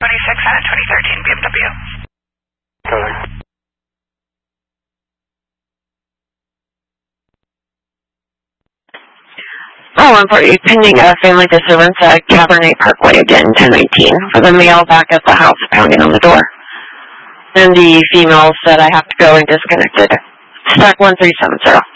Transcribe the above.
26 on a 2013 BMW. Correct. Oh, I'm sorry. Pending a family disturbance at Cabernet Parkway again, 1019, for the male back at the house pounding on the door. And the female said I have to go and disconnected. Stack 1370.